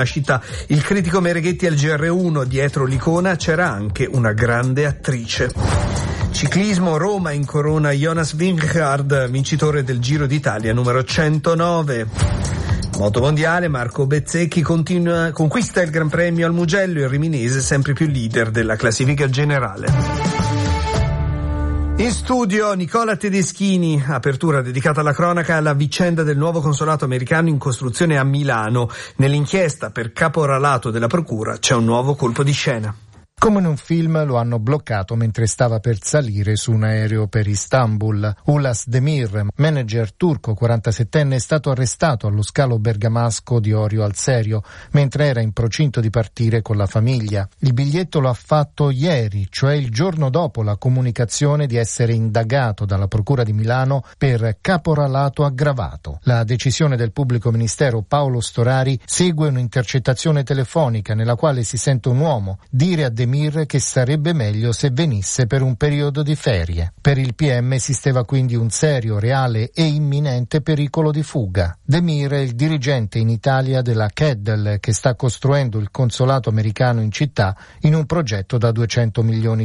Nascita il critico Mereghetti al GR1, dietro l'icona c'era anche una grande attrice. Ciclismo, Roma incorona Jonas Vingegaard, vincitore del Giro d'Italia numero 109. Moto mondiale, Marco Bezzecchi conquista il Gran Premio al Mugello, il riminese sempre più leader della classifica generale. In studio Nicola Tedeschini, apertura dedicata alla cronaca alla vicenda del nuovo consolato americano in costruzione a Milano. Nell'inchiesta per caporalato della procura c'è un nuovo colpo di scena. Come in un film lo hanno bloccato mentre stava per salire su un aereo per Istanbul. Ulas Demir, manager turco 47enne, è stato arrestato allo scalo bergamasco di Orio al Serio mentre era in procinto di partire con la famiglia. Il biglietto lo ha fatto ieri, cioè il giorno dopo la comunicazione di essere indagato dalla Procura di Milano per caporalato aggravato. La decisione del pubblico ministero Paolo Storari segue un'intercettazione telefonica nella quale si sente un uomo dire a Demir che sarebbe meglio se venisse per un periodo di ferie. Per il PM esisteva quindi un serio, reale e imminente pericolo di fuga. Demir è il dirigente in Italia della Keddel, che sta costruendo il consolato americano in città in un progetto da $200 milioni.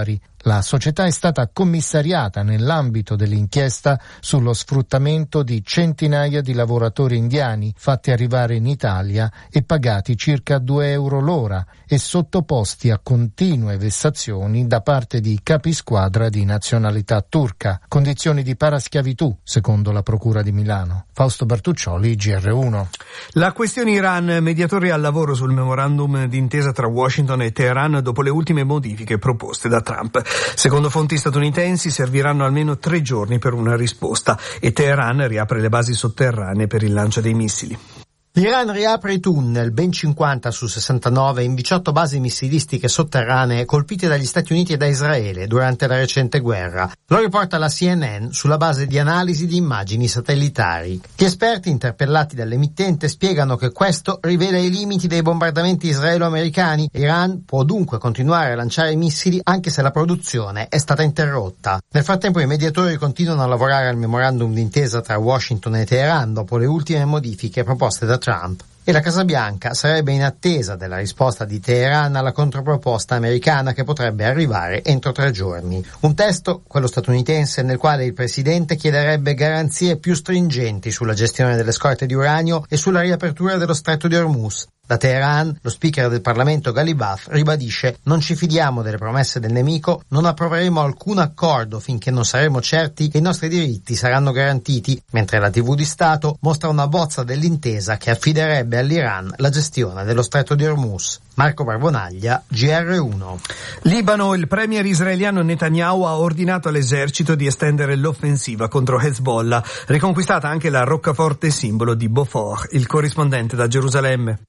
La società è stata commissariata nell'ambito dell'inchiesta sullo sfruttamento di centinaia di lavoratori indiani fatti arrivare in Italia e pagati circa €2 l'ora e sottoposti a continue vessazioni da parte di capisquadra di nazionalità turca, condizioni di paraschiavitù, secondo la Procura di Milano. Fausto Bertuccioli, GR1. La questione Iran, mediatori al lavoro sul memorandum d'intesa tra Washington e Teheran dopo le ultime modifiche proposte da Trump. Secondo fonti statunitensi serviranno almeno 3 giorni per una risposta e Teheran riapre le basi sotterranee per il lancio dei missili. L'Iran riapre i tunnel, ben 50 su 69, in 18 basi missilistiche sotterranee colpite dagli Stati Uniti e da Israele durante la recente guerra. Lo riporta la CNN sulla base di analisi di immagini satellitari. Gli esperti interpellati dall'emittente spiegano che questo rivela i limiti dei bombardamenti israelo-americani e Iran può dunque continuare a lanciare missili anche se la produzione è stata interrotta. Nel frattempo i mediatori continuano a lavorare al memorandum d'intesa tra Washington e Teheran dopo le ultime modifiche proposte da Trump. E la Casa Bianca sarebbe in attesa della risposta di Teheran alla controproposta americana che potrebbe arrivare entro 3 giorni. Un testo, quello statunitense, nel quale il presidente chiederebbe garanzie più stringenti sulla gestione delle scorte di uranio e sulla riapertura dello stretto di Hormuz. Da Teheran, lo speaker del Parlamento Ghalibaf ribadisce: non ci fidiamo delle promesse del nemico, non approveremo alcun accordo finché non saremo certi che i nostri diritti saranno garantiti, mentre la TV di Stato mostra una bozza dell'intesa che affiderebbe all'Iran la gestione dello stretto di Hormuz. Marco Barbonaglia, GR1. Libano, il premier israeliano Netanyahu ha ordinato all'esercito di estendere l'offensiva contro Hezbollah, riconquistata anche la roccaforte simbolo di Beaufort. Il corrispondente da Gerusalemme.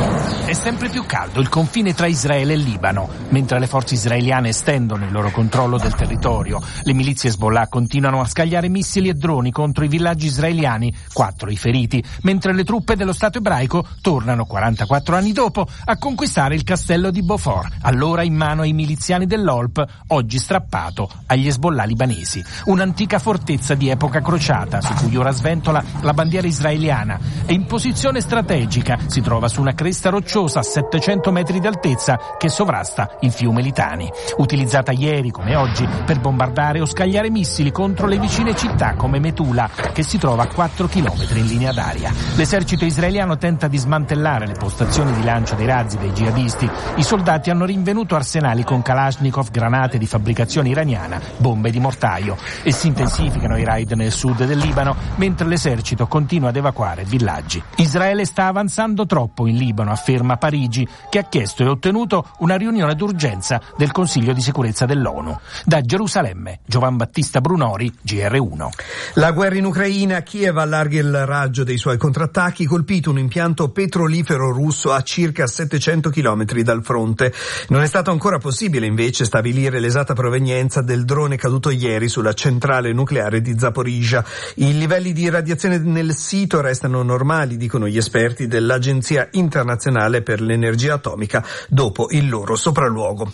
È sempre più caldo il confine tra Israele e Libano. Mentre le forze israeliane estendono il loro controllo del territorio, le milizie Hezbollah continuano a scagliare missili e droni contro i villaggi israeliani, 4 i feriti, mentre le truppe dello Stato ebraico tornano 44 anni dopo a conquistare il castello di Beaufort, allora in mano ai miliziani dell'Olp, oggi strappato agli Hezbollah libanesi. Un'antica fortezza di epoca crociata su cui ora sventola la bandiera israeliana e in posizione strategica si trova su una cresta rocciosa a 700 metri di altezza che sovrasta il fiume Litani, utilizzata ieri come oggi per bombardare o scagliare missili contro le vicine città come Metula, che si trova a 4 chilometri in linea d'aria. L'esercito israeliano tenta di smantellare le postazioni di lancio dei razzi dei jihadisti. I soldati hanno rinvenuto arsenali con Kalashnikov, granate di fabbricazione iraniana, bombe di mortaio e si intensificano i raid nel sud del Libano mentre l'esercito continua ad evacuare villaggi. Israele sta avanzando troppo in Libano, afferma Parigi, che ha chiesto e ottenuto una riunione d'urgenza del Consiglio di sicurezza dell'ONU. Da Gerusalemme, Giovan Battista Brunori, GR1. La guerra in Ucraina, Kiev allarga il raggio dei suoi contrattacchi, colpito un impianto petrolifero russo a circa 700 chilometri dal fronte. Non è stato ancora possibile invece stabilire l'esatta provenienza del drone caduto ieri sulla centrale nucleare di Zaporizhzhia. I livelli di radiazione nel sito restano normali, dicono gli esperti dell'Agenzia Internazionale per l'Energia Atomica dopo il loro sopralluogo.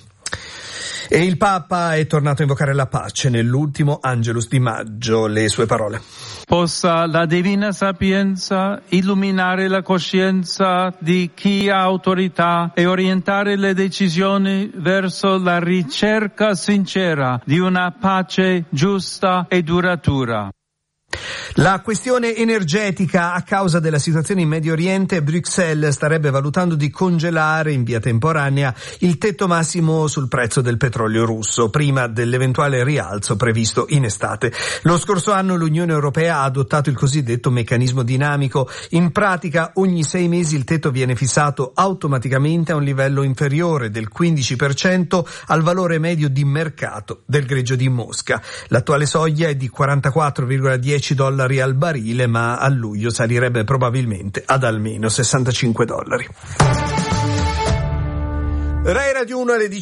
E il Papa è tornato a invocare la pace nell'ultimo Angelus di maggio. Le sue parole. possa la divina sapienza illuminare la coscienza di chi ha autorità e orientare le decisioni verso la ricerca sincera di una pace giusta e duratura. La questione energetica: a causa della situazione in Medio Oriente, Bruxelles starebbe valutando di congelare in via temporanea il tetto massimo sul prezzo del petrolio russo, prima dell'eventuale rialzo previsto in estate. Lo scorso anno l'Unione Europea ha adottato il cosiddetto meccanismo dinamico. In pratica, ogni 6 mesi il tetto viene fissato automaticamente a un livello inferiore del 15% al valore medio di mercato del greggio di Mosca. L'attuale soglia è di $44,10 al barile, ma a luglio salirebbe probabilmente ad almeno $65. Rai Radio 1 alle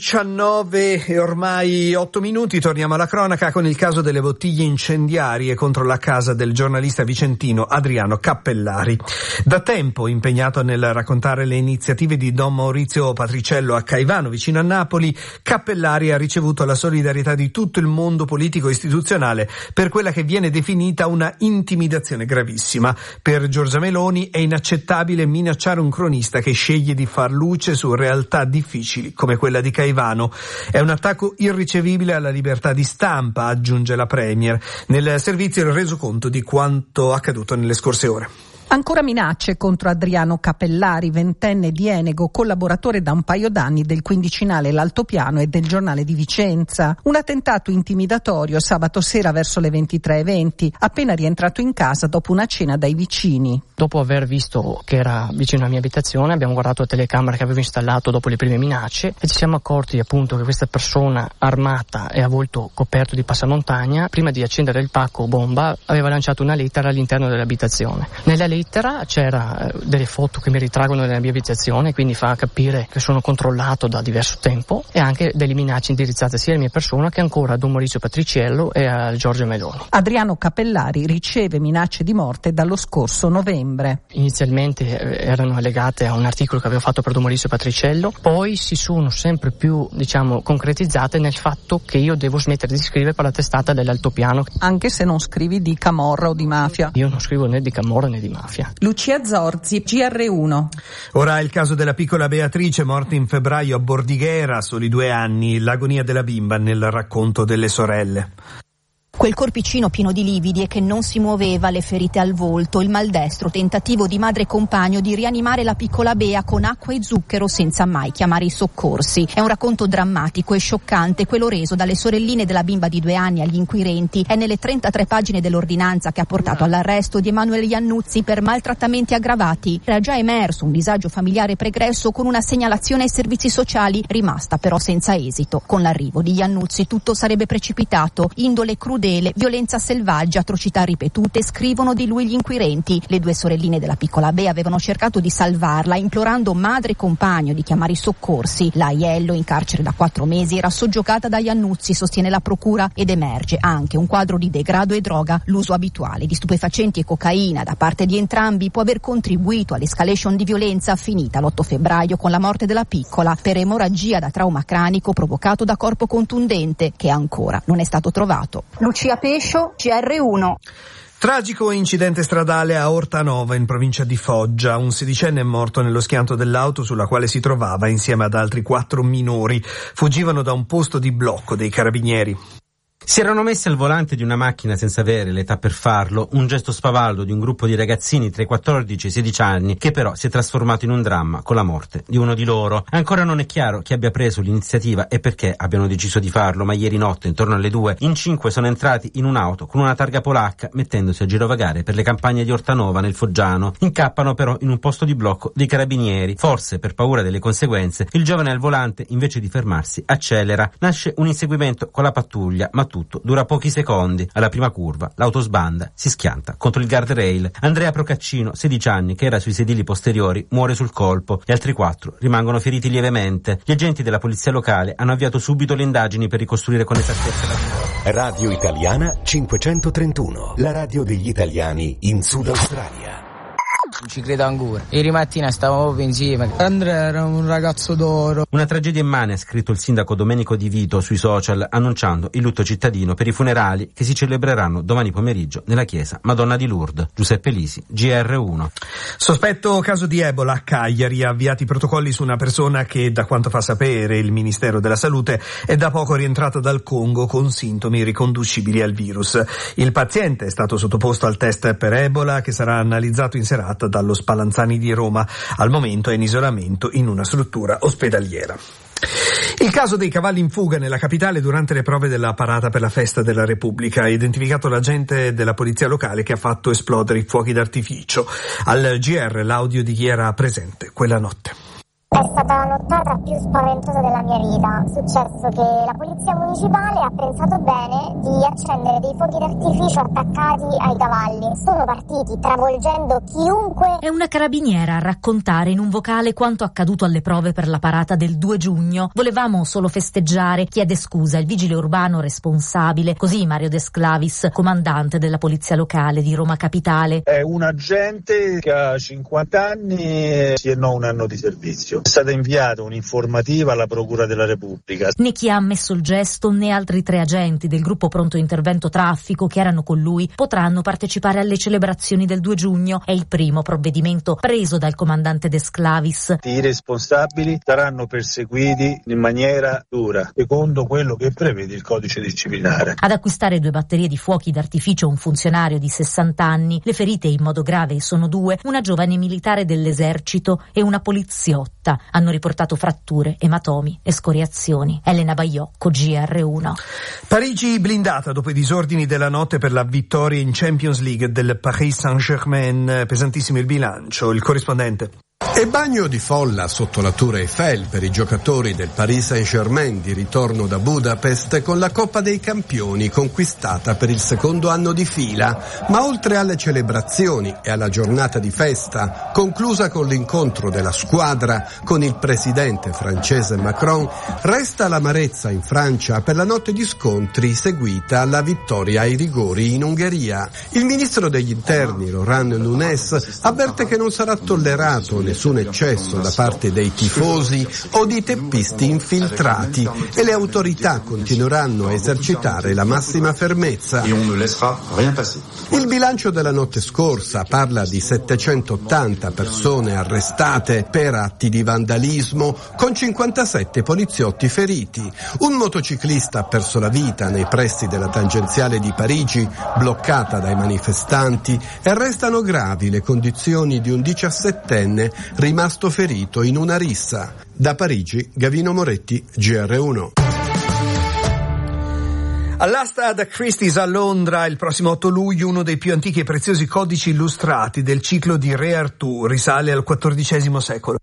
19 e ormai 8 minuti. Torniamo alla cronaca con il caso delle bottiglie incendiarie contro la casa del giornalista vicentino Adriano Cappellari. Da tempo impegnato nel raccontare le iniziative di Don Maurizio Patriciello a Caivano, vicino a Napoli, Cappellari ha ricevuto la solidarietà di tutto il mondo politico e istituzionale per quella che viene definita una intimidazione gravissima. Per Giorgia Meloni è inaccettabile minacciare un cronista che sceglie di far luce su realtà difficili come quella di Caivano. È un attacco irricevibile alla libertà di stampa, aggiunge la Premier. Nel servizio il resoconto di quanto accaduto nelle scorse ore. Ancora minacce contro Adriano Cappellari, ventenne di Enego, collaboratore da un paio d'anni del quindicinale L'Altopiano e del Giornale di Vicenza. Un attentato intimidatorio sabato sera verso le 23:20, appena rientrato in casa dopo una cena dai vicini. Dopo aver visto che era vicino alla mia abitazione, abbiamo guardato la telecamera che avevo installato dopo le prime minacce e ci siamo accorti appunto che questa persona armata e a volto coperto di passamontagna, prima di accendere il pacco bomba, aveva lanciato una lettera all'interno dell'abitazione. Nella lettera c'era delle foto che mi ritraggono nella mia abitazione, quindi fa capire che sono controllato da diverso tempo, e anche delle minacce indirizzate sia alla mia persona che ancora a Don Maurizio Patriciello e a Giorgia Meloni. Adriano Cappellari riceve minacce di morte dallo scorso novembre. Inizialmente erano legate a un articolo che avevo fatto per Don Maurizio Patriciello, poi si sono sempre più, concretizzate nel fatto che io devo smettere di scrivere per la testata dell'Altopiano. Anche se non scrivi di camorra o di mafia. Io non scrivo né di camorra né di mafia. Lucia Zorzi, GR1. Ora il caso della piccola Beatrice, morta in febbraio a Bordighera, soli 2 anni, l'agonia della bimba nel racconto delle sorelle. Quel corpicino pieno di lividi e che non si muoveva, le ferite al volto, il maldestro tentativo di madre e compagno di rianimare la piccola Bea con acqua e zucchero senza mai chiamare i soccorsi. È un racconto drammatico e scioccante, quello reso dalle sorelline della bimba di 2 anni agli inquirenti. È nelle 33 pagine dell'ordinanza che ha portato all'arresto di Emanuele Iannuzzi per maltrattamenti aggravati. Era già emerso un disagio familiare pregresso con una segnalazione ai servizi sociali, rimasta però senza esito. Con l'arrivo di Iannuzzi tutto sarebbe precipitato, indole crudele, violenza selvaggia, atrocità ripetute, scrivono di lui gli inquirenti. Le 2 sorelline della piccola Bea avevano cercato di salvarla, implorando madre e compagno di chiamare i soccorsi. La Aiello, in carcere da 4 mesi, era soggiogata da Iannuzzi, sostiene la procura, ed emerge anche un quadro di degrado e droga. L'uso abituale di stupefacenti e cocaina da parte di entrambi può aver contribuito all'escalation di violenza finita l'8 febbraio con la morte della piccola per emorragia da trauma cranico provocato da corpo contundente, che ancora non è stato trovato. Lucia Pescio, GR1. Tragico incidente stradale a Ortanova, in provincia di Foggia. Un 16enne è morto nello schianto dell'auto sulla quale si trovava insieme ad altri 4 minori. Fuggivano da un posto di blocco dei carabinieri. Si erano messi al volante di una macchina senza avere l'età per farlo, un gesto spavaldo di un gruppo di ragazzini tra i 14 e i 16 anni che però si è trasformato in un dramma con la morte di uno di loro. Ancora non è chiaro chi abbia preso l'iniziativa e perché abbiano deciso di farlo, ma ieri notte, intorno alle 2, in 5 sono entrati in un'auto con una targa polacca mettendosi a girovagare per le campagne di Ortanova nel Foggiano. Incappano però in un posto di blocco dei carabinieri. Forse per paura delle conseguenze, il giovane al volante, invece di fermarsi, accelera. Nasce un inseguimento con la pattuglia, ma tutto dura pochi secondi. Alla prima curva l'auto sbanda, si schianta contro il guardrail. Andrea Procaccino, 16 anni, che era sui sedili posteriori, muore sul colpo. Gli altri 4 rimangono feriti lievemente. Gli agenti della polizia locale hanno avviato subito le indagini per ricostruire con esattezza la Radio Italiana 531, la radio degli italiani in Sud Australia. Non ci credo ancora. Ieri mattina stavamo proprio insieme. Andrea era un ragazzo d'oro. Una tragedia immane, ha scritto il sindaco Domenico Di Vito sui social, annunciando il lutto cittadino per i funerali che si celebreranno domani pomeriggio nella chiesa Madonna di Lourdes. Giuseppe Lisi, GR1. Sospetto caso di Ebola a Cagliari, ha avviati protocolli su una persona che, da quanto fa sapere il Ministero della Salute, è da poco rientrata dal Congo con sintomi riconducibili al virus. Il paziente è stato sottoposto al test per Ebola che sarà analizzato in serata dallo Spallanzani di Roma. Al momento è in isolamento in una struttura ospedaliera. Il caso dei cavalli in fuga nella capitale durante le prove della parata per la festa della Repubblica ha identificato l'agente della polizia locale che ha fatto esplodere i fuochi d'artificio. Al GR l'audio di chi era presente quella notte. È stata la nottata più spaventosa della mia vita. È successo che la polizia municipale ha pensato bene di accendere dei fuochi d'artificio attaccati ai cavalli. Sono partiti travolgendo chiunque. È una carabiniera a raccontare in un vocale quanto accaduto alle prove per la parata del 2 giugno. Volevamo solo festeggiare, chiede scusa il vigile urbano responsabile, così Mario De Sclavis, comandante della polizia locale di Roma Capitale. È un agente che ha 50 anni e non un anno di servizio. È stata inviata un'informativa alla Procura della Repubblica. Né chi ha ammesso il gesto né altri 3 agenti del gruppo pronto intervento traffico che erano con lui potranno partecipare alle celebrazioni del 2 giugno. È il primo provvedimento preso dal comandante De Sclavis. I responsabili saranno perseguiti in maniera dura, secondo quello che prevede il codice disciplinare. Ad acquistare 2 batterie di fuochi d'artificio un funzionario di 60 anni. Le ferite in modo grave sono 2, una giovane militare dell'esercito e una poliziotta. Hanno riportato fratture, ematomi e scoriazioni. Elena Baiocco, GR1. Parigi blindata dopo i disordini della notte per la vittoria in Champions League del Paris Saint-Germain. Pesantissimo il bilancio. Il corrispondente. E bagno di folla sotto la Tour Eiffel per i giocatori del Paris Saint-Germain di ritorno da Budapest con la Coppa dei Campioni conquistata per il 2° anno di fila. Ma oltre alle celebrazioni e alla giornata di festa, conclusa con l'incontro della squadra con il presidente francese Macron, resta l'amarezza in Francia per la notte di scontri seguita alla vittoria ai rigori in Ungheria. Il ministro degli interni, Laurent Nunez, avverte che non sarà tollerato nessun eccesso da parte dei tifosi o di teppisti infiltrati e le autorità continueranno a esercitare la massima fermezza. Il bilancio della notte scorsa parla di 780 persone arrestate per atti di vandalismo con 57 poliziotti feriti. Un motociclista ha perso la vita nei pressi della tangenziale di Parigi, bloccata dai manifestanti, e restano gravi le condizioni di un 17enne rimasto ferito in una rissa. Da Parigi, Gavino Moretti, GR1. All'asta ad Christie's a Londra il prossimo 8 luglio uno dei più antichi e preziosi codici illustrati del ciclo di Re Artù, risale al XIV secolo.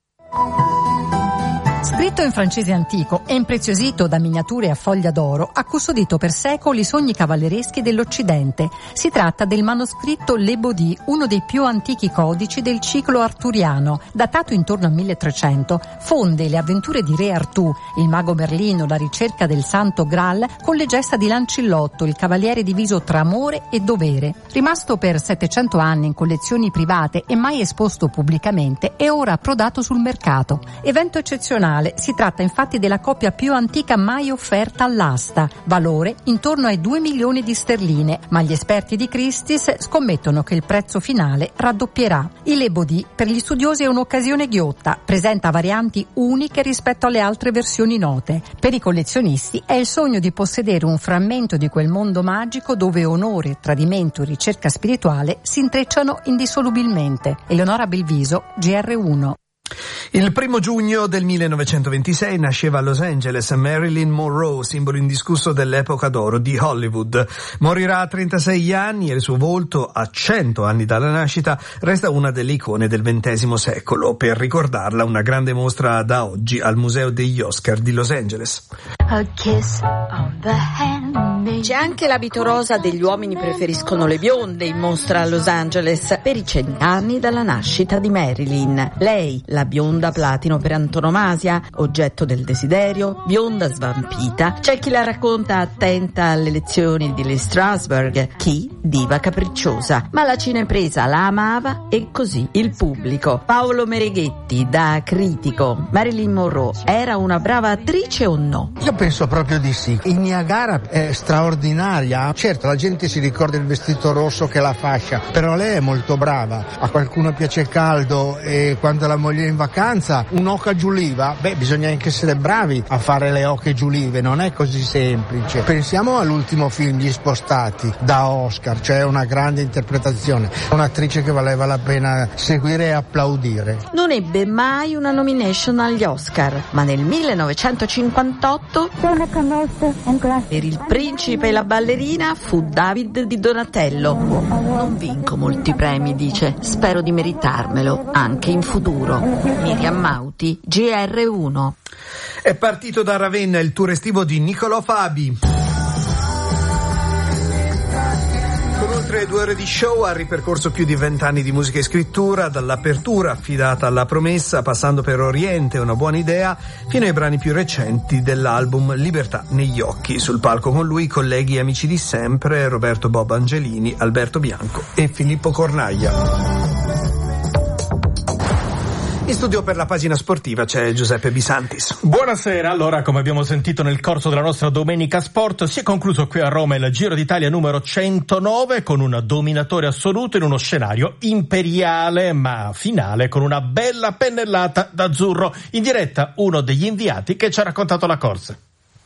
Scritto in francese antico e impreziosito da miniature a foglia d'oro, ha custodito per secoli i sogni cavallereschi dell'Occidente. Si tratta del manoscritto Le Bodhi, uno dei più antichi codici del ciclo arturiano. Datato intorno al 1300, fonde le avventure di Re Artù, il mago Merlino, la ricerca del Santo Graal, con le gesta di Lancillotto, il cavaliere diviso tra amore e dovere. Rimasto per 700 anni in collezioni private e mai esposto pubblicamente, è ora approdato sul mercato. Evento eccezionale. Si tratta infatti della copia più antica mai offerta all'asta, valore intorno ai 2 milioni di sterline, ma gli esperti di Christie's scommettono che il prezzo finale raddoppierà. Il Le Bodhi per gli studiosi è un'occasione ghiotta, presenta varianti uniche rispetto alle altre versioni note. Per i collezionisti è il sogno di possedere un frammento di quel mondo magico dove onore, tradimento e ricerca spirituale si intrecciano indissolubilmente. Eleonora Belviso, GR1. Il 1 giugno del 1926 nasceva a Los Angeles Marilyn Monroe, simbolo indiscusso dell'epoca d'oro di Hollywood. Morirà a 36 anni e il suo volto, a 100 anni dalla nascita, resta una delle icone del XX secolo. Per ricordarla, una grande mostra da oggi al Museo degli Oscar di Los Angeles. A kiss on the hand. C'è anche l'abito rosa degli uomini preferiscono le bionde in mostra a Los Angeles per i 100 anni dalla nascita di Marilyn. Lei, la bionda platino per antonomasia, oggetto del desiderio, bionda svampita. C'è chi la racconta attenta alle lezioni di Lee Strasberg, chi diva capricciosa. Ma la cinepresa la amava e così il pubblico. Paolo Mereghetti, da critico. Marilyn Monroe era una brava attrice o no? Io penso proprio di sì. Il Niagara è straordinaria. Certo, la gente si ricorda il vestito rosso che la fascia, però lei è molto brava. A qualcuno piace caldo e quando la moglie è in vacanza, un'oca giuliva, bisogna anche essere bravi a fare le oche giulive, non è così semplice. Pensiamo all'ultimo film Gli Spostati, da Oscar, cioè una grande interpretazione, un'attrice che valeva la pena seguire e applaudire. Non ebbe mai una nomination agli Oscar, ma nel 1958 per Il principe e la ballerina fu David di Donatello. Non vinco molti premi, dice, spero di meritarmelo anche in futuro. Miriam Mauti, GR1. È partito da Ravenna il tour estivo di Niccolò Fabi. Con oltre 2 ore di show ha ripercorso più di 20 anni di musica e scrittura, dall'apertura affidata alla promessa, passando per Oriente, una buona idea, fino ai brani più recenti dell'album Libertà negli occhi. Sul palco con lui colleghi e amici di sempre, Roberto Bob Angelini, Alberto Bianco e Filippo Cornaia. In studio per la pagina sportiva c'è Giuseppe Bisantis. Buonasera. Allora, come abbiamo sentito nel corso della nostra Domenica Sport, si è concluso qui a Roma il Giro d'Italia numero 109 con un dominatore assoluto in uno scenario imperiale ma finale con una bella pennellata d'azzurro. In diretta uno degli inviati che ci ha raccontato la corsa.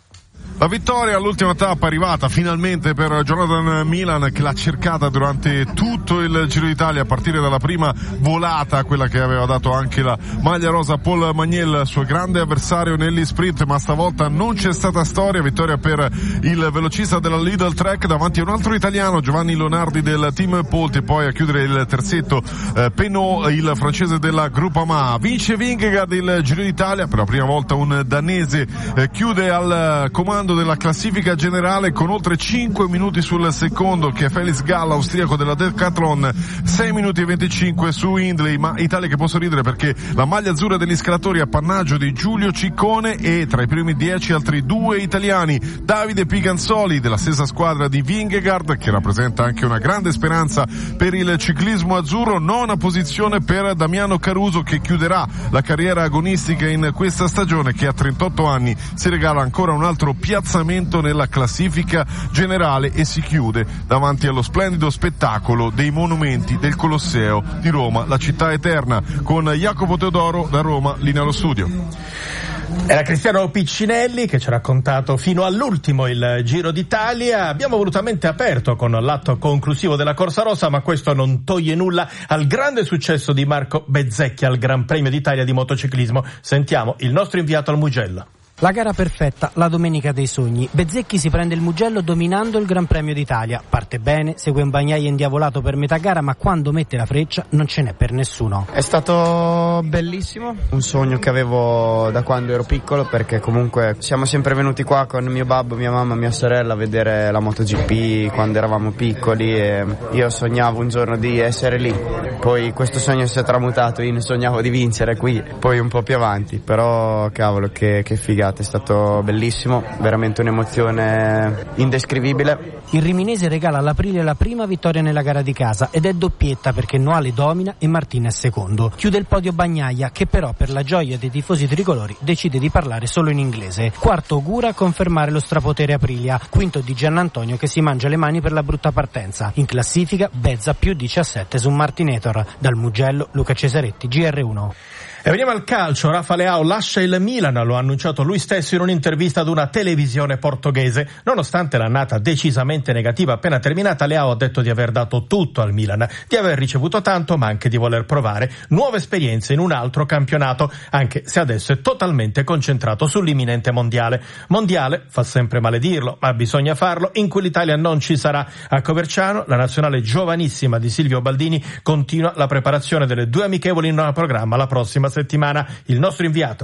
La vittoria all'ultima tappa è arrivata finalmente per Jonathan Milan, che l'ha cercata durante tutto il Giro d'Italia, a partire dalla prima volata, quella che aveva dato anche la maglia rosa a Paul Magnel, suo grande avversario negli sprint, ma stavolta non c'è stata storia. Vittoria per il velocista della Lidl Trek davanti a un altro italiano, Giovanni Leonardi del team Polti, e poi a chiudere il terzetto Penaud, il francese della Groupama. Vince Vingegaard il Giro d'Italia, per la prima volta un danese chiude al comando della classifica generale con oltre 5 minuti sul secondo, che è Felix Gall, austriaco della Decathlon, 6 minuti e 25 su Hindley. Ma Italia che può sorridere, perché la maglia azzurra degli scalatori è appannaggio di Giulio Ciccone e tra i primi 10 altri 2 italiani, Davide Piganzoli della stessa squadra di Vingegaard, che rappresenta anche una grande speranza per il ciclismo azzurro. Nona posizione per Damiano Caruso, che chiuderà la carriera agonistica in questa stagione, che a 38 anni si regala ancora un altro piazzamento nella classifica generale e si chiude davanti allo splendido spettacolo dei monumenti del Colosseo di Roma, la città eterna, con Jacopo Teodoro da Roma, linea allo studio. Era Cristiano Piccinelli che ci ha raccontato fino all'ultimo il Giro d'Italia. Abbiamo volutamente aperto con l'atto conclusivo della Corsa Rossa, ma questo non toglie nulla al grande successo di Marco Bezzecchi al Gran Premio d'Italia di motociclismo. Sentiamo il nostro inviato al Mugello. La gara perfetta, la domenica dei sogni. Bezzecchi si prende il Mugello dominando il Gran Premio d'Italia. Parte bene, segue un Bagnaia indiavolato per metà gara, ma quando mette la freccia non ce n'è per nessuno. È stato bellissimo, un sogno che avevo da quando ero piccolo, perché comunque siamo sempre venuti qua con mio babbo, mia mamma, mia sorella a vedere la MotoGP quando eravamo piccoli, e io sognavo un giorno di essere lì. Poi questo sogno si è tramutato, io ne sognavo di vincere qui, poi un po' più avanti, però cavolo che figata. È stato bellissimo, veramente un'emozione indescrivibile. Il riminese regala all'Aprilia la prima vittoria nella gara di casa ed è doppietta, perché Noale domina e Martinez secondo. Chiude il podio Bagnaia, che però per la gioia dei tifosi tricolori decide di parlare solo in inglese. Quarto Ogura a confermare lo strapotere Aprilia, quinto Di Giannantonio che si mangia le mani per la brutta partenza. In classifica Bezza più 17 su Martinator. Dal Mugello Luca Cesaretti, GR1. E veniamo al calcio. Rafa Leao lascia il Milan, lo ha annunciato lui stesso in un'intervista ad una televisione portoghese. Nonostante l'annata decisamente negativa appena terminata, Leao ha detto di aver dato tutto al Milan, di aver ricevuto tanto, ma anche di voler provare nuove esperienze in un altro campionato, anche se adesso è totalmente concentrato sull'imminente mondiale. Mondiale, fa sempre male dirlo, ma bisogna farlo, in cui l'Italia non ci sarà. A Coverciano, la nazionale giovanissima di Silvio Baldini continua la preparazione delle 2 amichevoli in programma la prossima settimana. Il nostro inviato.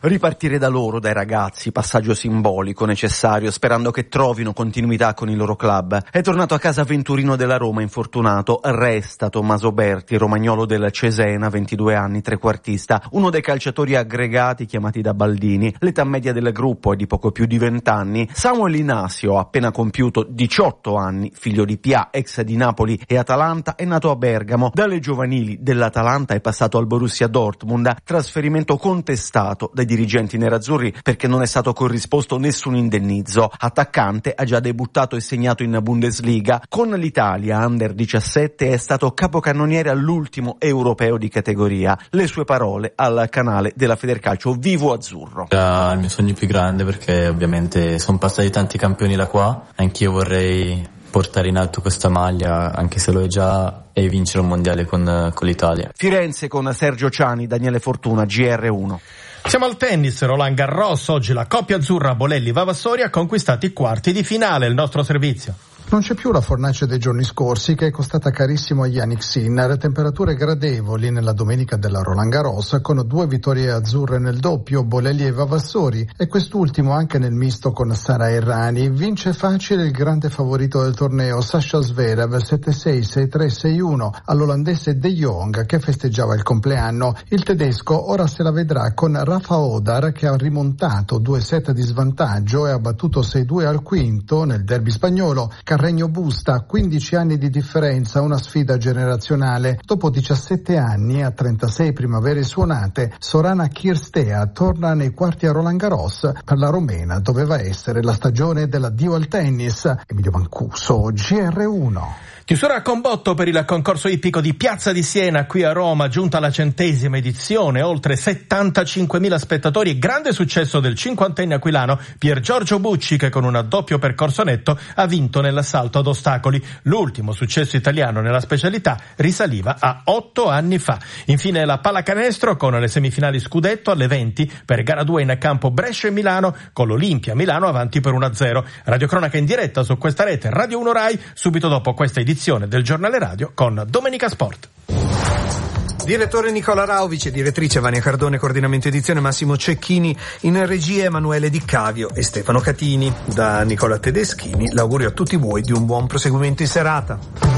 Ripartire da loro, dai ragazzi, passaggio simbolico necessario, sperando che trovino continuità con il loro club. È tornato a casa Venturino della Roma infortunato, resta Tommaso Berti, romagnolo del Cesena, 22 anni, trequartista, uno dei calciatori aggregati chiamati da Baldini. L'età media del gruppo è di poco più di 20 anni. Samuel Inasio, appena compiuto 18 anni, figlio di Pia, ex di Napoli e Atalanta, è nato a Bergamo. Dalle giovanili dell'Atalanta è passato al Borussia Dortmund, trasferimento contestato dai dirigenti nerazzurri perché non è stato corrisposto nessun indennizzo. Attaccante, ha già debuttato e segnato in Bundesliga. Con l'Italia Under 17 è stato capocannoniere all'ultimo europeo di categoria. Le sue parole al canale della Federcalcio Vivo Azzurro. Era il mio sogno più grande perché ovviamente sono passati tanti campioni da qua, anch'io vorrei portare in alto questa maglia, anche se lo è già, e vincere un mondiale con l'Italia. Firenze con Sergio Ciani, Daniele Fortuna, GR1. Siamo al tennis, Roland Garros. Oggi la coppia azzurra Bolelli-Vavassori ha conquistato i quarti di finale. Il nostro servizio. Non c'è più la fornace dei giorni scorsi che è costata carissimo a Jannik Sinner. Temperature gradevoli nella domenica della Roland Garros con 2 vittorie azzurre nel doppio, Bolelli e Vavassori, e quest'ultimo anche nel misto con Sara Errani. Vince facile il grande favorito del torneo, Sasha Zverev, 7-6, 6-3, 6-1 all'olandese De Jong che festeggiava il compleanno. Il tedesco ora se la vedrà con Rafa Odar che ha rimontato 2 set di svantaggio e ha battuto 6-2 al quinto nel derby spagnolo. Carreño Busta, 15 anni di differenza, una sfida generazionale. Dopo 17 anni, a 36 primavere suonate, Sorana Cirstea torna nei quarti a Roland Garros. Per la romena doveva essere la stagione dell'addio al tennis. Emilio Mancuso, GR1. Chiusura con botto per il concorso ippico di Piazza di Siena qui a Roma, giunta alla 100ª edizione, oltre 75.000 spettatori e grande successo del 50enne aquilano Pier Giorgio Bucci che con un doppio percorso netto ha vinto nell'assalto ad ostacoli. L'ultimo successo italiano nella specialità risaliva a 8 anni fa. Infine la pallacanestro con le semifinali scudetto alle 20 per gara 2 in campo Brescia e Milano con l'Olimpia Milano avanti per 1-0. Radiocronaca in diretta su questa rete Radio 1 Rai subito dopo questa edizione del giornale radio con Domenica Sport. Direttore Nicola Rau, vice direttrice Vania Cardone, coordinamento edizione Massimo Cecchini, in regia Emanuele Di Cavio e Stefano Catini. Da Nicola Tedeschini l'augurio a tutti voi di un buon proseguimento in serata.